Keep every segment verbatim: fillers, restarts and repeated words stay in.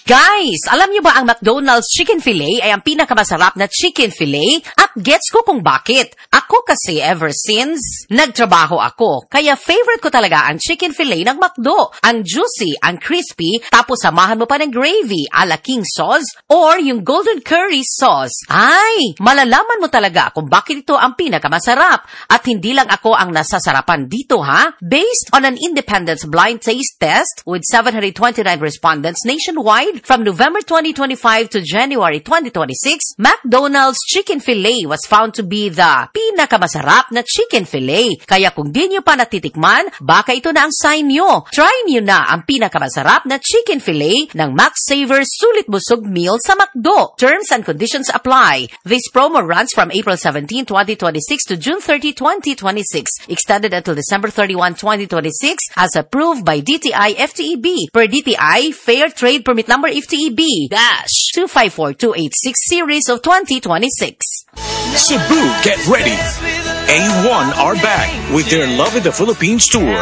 Guys, alam niyo ba ang McDonald's Chicken Filet ay ang pinakamasarap na chicken filet? At gets ko kung bakit. Ako kasi ever since nagtrabaho ako, kaya favorite ko talaga ang chicken filet ng McDo. Ang juicy, ang crispy, tapos samahan mo pa ng gravy, ala king sauce, or yung golden curry sauce. Ay, malalaman mo talaga kung bakit ito ang pinakamasarap. At hindi lang ako ang nasasarapan dito, ha? Based on an independent blind taste test with seven hundred twenty-nine respondents nationwide, from November twenty twenty-five to January twenty twenty-six, McDonald's Chicken Filet was found to be the pinakamasarap na chicken filet. Kaya kung di nyo pa natitikman, baka ito na ang sign nyo. Try nyo na ang pinakamasarap na chicken filet ng Max Savor Sulit Busog Meal sa McDo. Terms and conditions apply. This promo runs from April seventeenth, twenty twenty-six to June thirtieth, twenty twenty-six. Extended until December thirty-first, twenty twenty-six as approved by D T I F T E B. Per D T I, Fair Trade Permit Number F T E B dash two five four two eight six series of twenty twenty-six. Cebu, get ready. A one are back with their Love in the Philippines tour.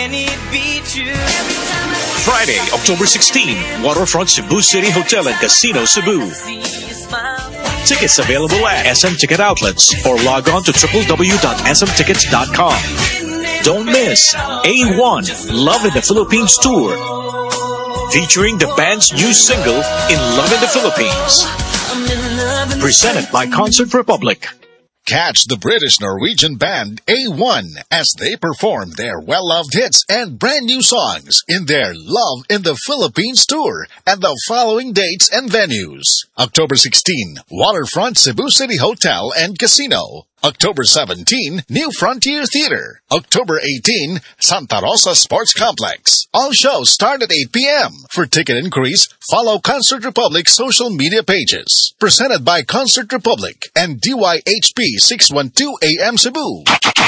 Friday, October sixteenth, Waterfront Cebu City Hotel and Casino, Cebu. Tickets available at S M Ticket Outlets or log on to w w w dot s m tickets dot com. Don't miss A one Love in the Philippines tour, featuring the band's new single, In Love in the Philippines. Presented by Concert Republic. Catch the British-Norwegian band A one as they perform their well-loved hits and brand new songs in their Love in the Philippines tour at the following dates and venues. October sixteenth, Waterfront Cebu City Hotel and Casino. October seventeenth, New Frontier Theater. October eighteenth, Santa Rosa Sports Complex. All shows start at eight p.m. For ticket inquiries, follow Concert Republic social media pages. Presented by Concert Republic and D Y H P six twelve A M Cebu.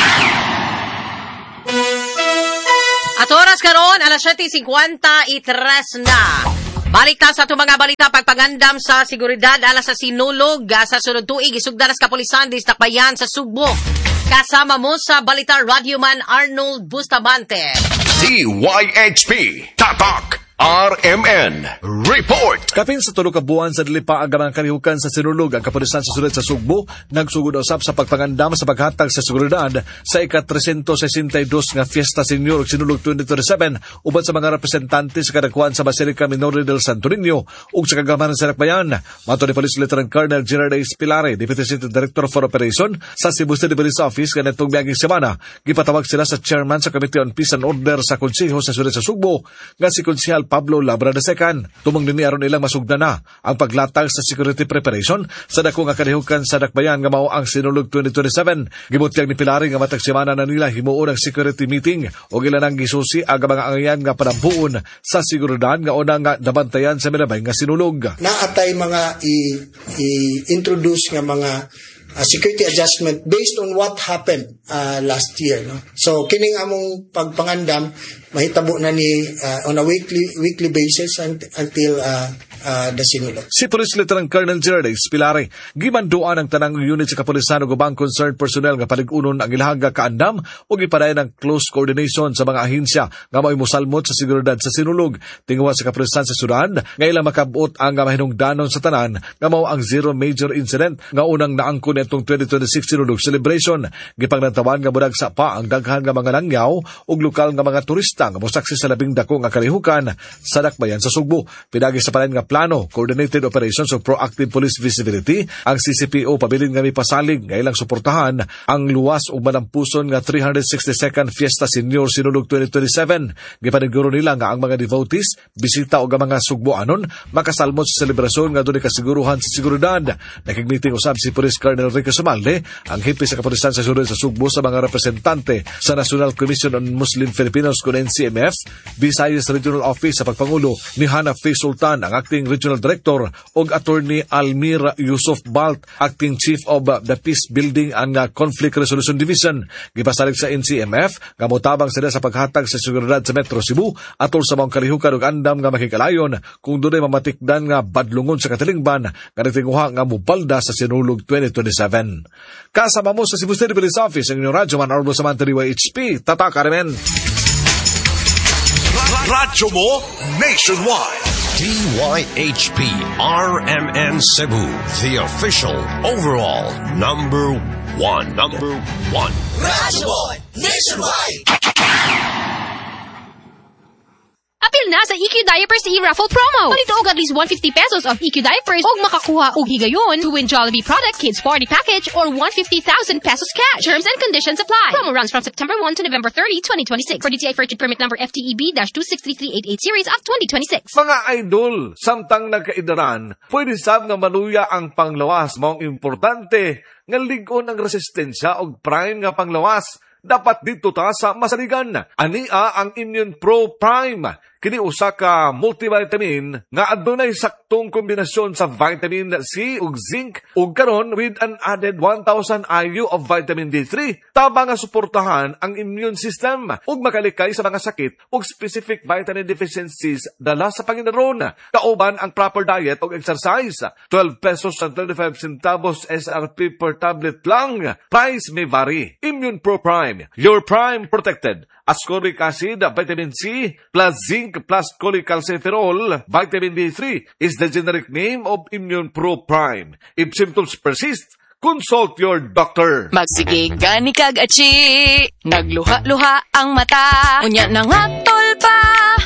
At oras karon, alas siyete fifty-three na. Balik ta sa itong mga balita pagpangandam sa seguridad alas sa sinulog sa sunod tuig isugdan sa kapulisan di Tacbayan sa Sugbo. Kasama mo sa balita Radyoman Arnold Bustamante. D Y H P Tatak R M N Report. Kapin sa tulo ka buwan sa dilipa ang gamang kalihukan sa sinulog ang kapulisan sa sulod sa Sugbo nagsugod usab sa pagpangandam sa paghatag sa seguridad sa ika-three sixty-two nga Fiesta Senior sinulog twenty twenty-seven uban sa mga representante sa kadakuan sa Basilica Minore del Santo Niño ug sa kagamanan sa Tacbayan. Mato ni Police Lieutenant Colonel Gerard A. Spilare, Deputy City Director for Operation sa Cebu City Police Office kanatong miaging semana, gipatawag sila sa Chairman sa Committee on Peace and Order sa Konseho sa sulod sa Sugbo nga si Konsehal Pablo Labra the Second. Tumang nini aron ilang masugda na ang paglatag sa security preparation sa dako nga kalihukan sa Tacbayan nga mao ang sinulog twenty twenty-seven. Gibutyag ni Pilari nga matag semana na nila himuon ang security meeting o ilanang gisusi aga mga angyan nga panampuon sa seguridad nga una nga nabantayan sa minabay nga sinulog. Naatay mga i-introduce nga mga Uh, security adjustment based on what happened uh, last year, no? So kining among pagpangandam mahitabo na ni uh, on a weekly weekly basis un- until uh, uh, the sinulog. Si Police Lieutenant Colonel Gerard Spilare, gimanduan ang tanang unit sa kapulisan ug ubang concerned personnel nga palig-unon ang ilahaga kaandam ug gipadayon ang close coordination sa mga ahensya nga mao'y mosalmot sa seguridad sa sinulog. Tingwa sa kapulisan sa syudad nga ilang makabot ang mahinungdanon sa tanan nga mao ang zero major incident nga unang naangkon itong twenty twenty-six sinulog celebration. Gipangnantawan nga budag sa pa ang daghan nga mga langyaw ug lokal nga mga turista nga mosaksi sa labing dako nga kalihukan sa Tacbayan sa Sugbo. Pinagi sa palan nga plano, coordinated operations ug proactive police visibility, ang C C P O pabilin nga mipasalig nga ilang suportahan ang luwas ug manampuson nga three hundred sixty-second Fiesta Senior sinulog twenty twenty-seven. Gipaniguro nila nga ang mga devotees, bisita ug mga Sugboanon makasalmot sa selebrasyon nga dunay kasiguruhan sa seguridad. Nakigmeeting usab si Police Colonel Rico Sumalde, ang hipi sa kapulisan sa syudad sa Sugbo sa mga representante sa National Commission on Muslim Filipinos kun N C M F, Visayas Regional Office sa pagpangulo ni Hana Faye Sultan, ang Acting Regional Director, ug Attorney Almira Yusuf Balt, Acting Chief of the Peace Building and Conflict Resolution Division. Gipasalig sa N C M F nga motabang sila sa paghatag sa seguridad sa Metro Cebu atol sa mga kalihukan ug andam nga makikalayon kung dunay mamatikdan nga badlungon sa katilingban nga nagtinguha nga mubalda sa sinulog twenty twenty-seven. Kasama mo sa Cebu City Police Office ang inyong Radyoman Arnold Bustamante D Y H P Tatak R M N. Radyo mo nationwide. D Y H P R M N Cebu, the official overall number one. Number one. Razzboy Nationwide! Apil na sa E Q Diapers e-raffle promo. Palito og at least one hundred fifty pesos of E Q Diapers og makakuha og higayon to win Jollibee product Kids Party Package or one hundred fifty thousand pesos cash. Terms and conditions apply. Promo runs from September first to November thirtieth, twenty twenty-six. For D T I Purchase Permit Number F T E B two six three three eight eight Series of twenty twenty-six. Mga idol, samtang nagkaidaran, pwede sab nga maluya ang panglawas. Maong importante nga ligon ang resistensya og prime nga panglawas. Dapat dito ta sa masaligan. Ania ang Immune Pro Prime. Kini usa ka multivitamin nga adunay saktong kombinasyon sa vitamin C ug zinc ug karon with an added one thousand I U of vitamin D three tabang nga suportahan ang immune system ug makalikay sa mga sakit ug specific vitamin deficiencies dala sa panginaron. Kauban ang proper diet ug exercise. twelve pesos and thirty-five centavos S R P per tablet lang. Price may vary. Immune Pro Prime, your prime protected. Ascorbic acid, vitamin C, plus zinc, plus cholecalciferol, vitamin D three is the generic name of Immune Pro Prime. If symptoms persist, consult your doctor. Magsigig gani kag achi, nagluha-luha ang mata, unya nang hatol pa.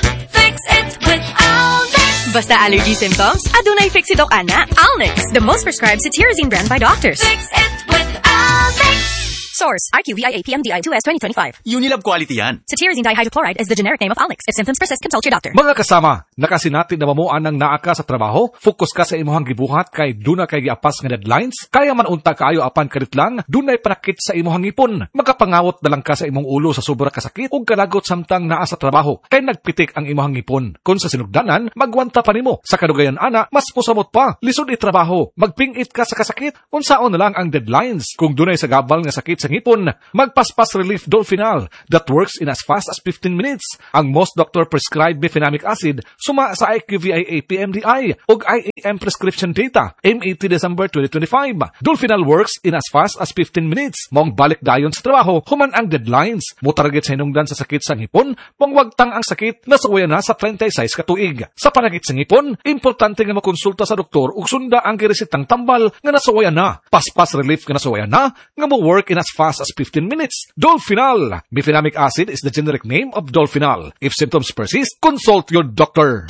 Fix it with Alnex. Basta allergy symptoms, adunay fix it ok ana. Alnex, the most prescribed cetirizine brand by doctors. Fix it with Alnex. Source, I Q V I A P M D I two S twenty twenty-five. Unilab quality yan. Cetirizine dihydrochloride is the generic name of Alnex. If symptoms persist, consult your doctor. Mga kasama, nakasinati na mamuan ang naa ka sa trabaho, focus ka sa imuhang gibuhat kay duna kay giapas nga deadlines, kaya man unta kaayo apan kadit lang, dunay panakit sa imuhang ipon. Magapangawot na lang ka sa imong ulo sa sobra ka sakit ug kalagot samtang naa sa trabaho, kay nagpitik ang imuhang ipon. Kung sa sinugdanan, magwanta pa nimo. Sa kadugayan ana, mas musamot pa, lisod itrabaho, magpingit ka sa kasakit, unsaon na lang ang deadlines. Kung dunay sa gabal nga sakit sa ngipon, magpaspas relief Dolphinal that works in as fast as fifteen minutes. Ang most doctor prescribed mefenamic acid suma sa I Q V I A P M D I ug I A M prescription data M eighteen December twenty twenty-five. Dolphinal works in as fast as fifteen minutes. Mong balik dayon sa trabaho human ang deadlines. Mo target sa hinungdan sa sakit sa ngipon, mong wagtang ang sakit nasuwayan na sa thirty-six ka tuig. Sa panakit sa ngipon, importante nga makonsulta sa doktor ug sunda ang giresitang tambal nga nasuwayan na. Paspas relief nga nasuwayan na nga mo work in as fast as fifteen minutes. Dolphinal. Mefenamic acid is the generic name of Dolphinal. If symptoms persist, consult your doctor.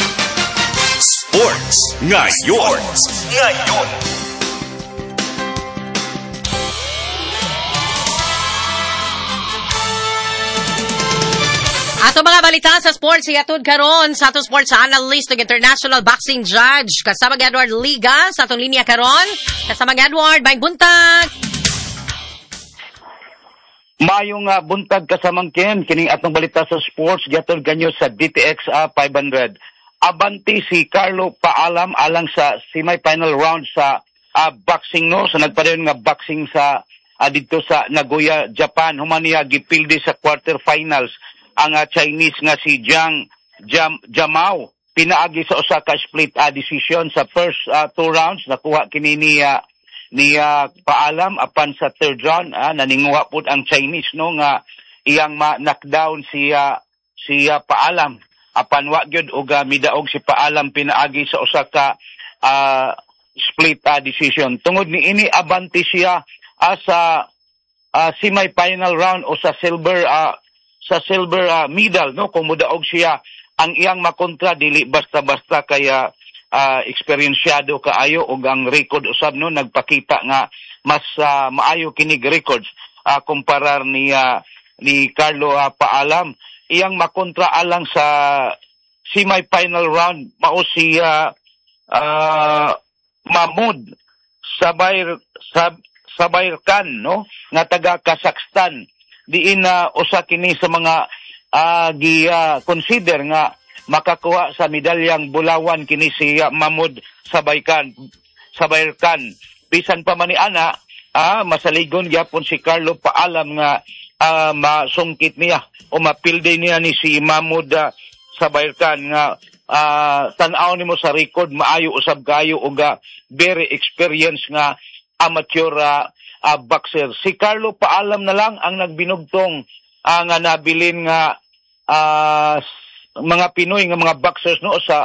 Sports ngayon. Ngayon. Ato mga balita sa sports, iatod karon sa ato sports analyst ug international boxing judge kasama Edward Liga sa atong linya karon. Kasama Edward, may buntag. Mayong uh, buntag kasamang Ken, kining atong balita sa sports, giatod kanyo sa D T X uh, five hundred. Abanti si Carlo Paalam alang sa semi-final round sa uh, boxing no, sa nagpadayon nga boxing sa uh, dito sa Nagoya, Japan. Human niya gipildi sa quarterfinals ang uh, Chinese nga si Jiang Jam, Jamao. Pinaagi sa usa ka split uh, decision sa first uh, two rounds, nakuha kini ni uh, ni uh, Paalam apan sa third round ah, naninguha pud ang Chinese no nga iyang ma-knockdown si uh, si uh, Paalam apan wa gyud og uh, midaog si Paalam pinaagi sa usa ka uh, split uh, decision. Tungod ni ini abanti siya uh, sa uh, semi-final round o sa silver uh, sa silver uh, medal no kung mudaog siya ang iyang makontra dili basta-basta kaya Uh, eksperyensyado kaayo og ang record usab no nagpakita nga mas uh, maayo kinig records uh, kumparar ni uh, ni Carlo uh, Paalam. Iyang makontra alang sa semi-final round mao si uh, uh, Mahmoud Sabair Sab, Sabair Khan no nga taga Kazakhstan. Diin uh, usa kini sa mga uh, gi uh, consider nga makakuha sa medalyang bulawan kini si uh, Mahmoud Sabaykan Sabaykan bisan pa man ni ana ah, masaligon gyapon si Carlo Paalam nga uh, masungkit niya o mapilde niya ni si Mahmoud uh, Sabaykan nga uh, tan-aw nimo sa record maayo usab kayo og uh, very experienced nga amateur uh, uh, boxer. Si Carlo Paalam na lang ang nagbinugtong uh, nga nabilin nga uh, mga Pinoy nga mga boxers no sa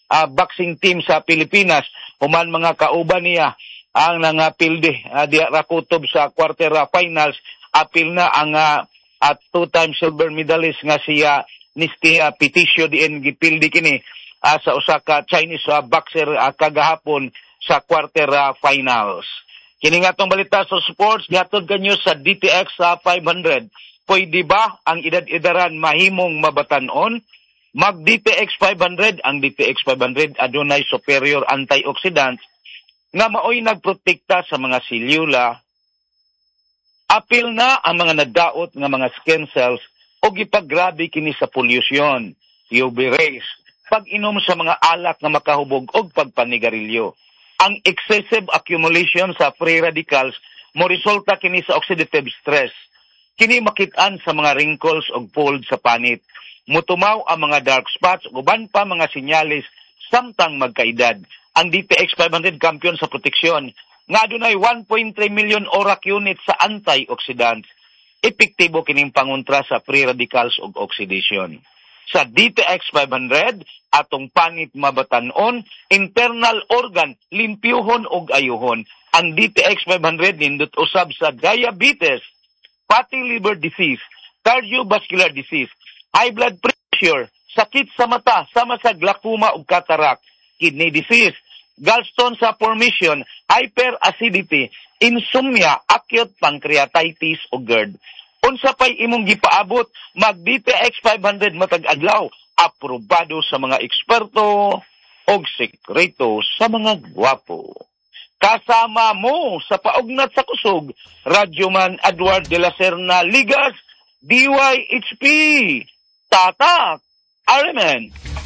uh, boxing team sa Pilipinas. Human mga kauban niya ang nangapildi uh, di rakutob sa quarter uh, finals. Apil na ang uh, at two-time silver medalist nga siya Nisti uh, Peticio diin gipildi kini uh, sa usa ka Chinese uh, boxer uh, kagahapon sa quarter uh, finals. Kini nga tong balita sa sports gihatod kanyo sa D T X uh, five hundred. Pwede ba ang edad-edaran mahimong mabatan-on? Mag D T X five hundred, ang D T X five hundred adunay superior antioxidants nga maoy nagprotekta sa mga selyula. Apil na ang mga nagdaot nga mga skin cells o gipagrabe kini sa pollution, U V rays, pag-inom sa mga alak nga makahubog o pagpanigarilyo. Ang excessive accumulation sa free radicals mo resulta kini sa oxidative stress. Kini makit-an sa mga wrinkles o fold sa panit. Mutumaw ang mga dark spots, uban pa mga sinyalis samtang magkaedad. Ang D T X five hundred kampiyon sa proteksyon nga adunay one point three million ORAC units sa antioxidants. Epektibo kining pangontra sa free radicals ug oxidation. Sa D T X five hundred, atong panit mabatan-on, internal organ limpyuhon ug ayuhon. Ang D T X five hundred nindot usab sa diabetes, fatty liver disease, cardiovascular disease, high blood pressure, sakit sa mata, sama sa glaucoma ug cataract, kidney disease, gallstone sa formation, hyperacidity, insomnia, acute pancreatitis o GERD. Unsa pay imong gipaabot, mag D T X five hundred matag adlaw, aprobado sa mga eksperto o sekreto sa mga gwapo. Kasama mo sa paugnat sa kusog, Radyoman Edward de la Serna Ligas, D Y H P, Tatak, R M N.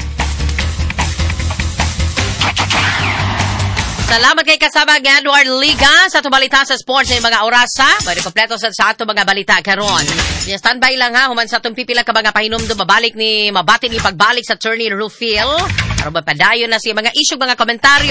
Salamat kay kasama ng Edward Liga sa tubalita sa sports sa mga orasa. Bari kompleto sa sa ato mga balita karon. Yes, standby lang ha, human sa atong pipila ka mga pahinumdum mabalik ni mabati ni pagbalik sa Attorney Rufil. Para mapadayon na siya mga issue, mga komentaryo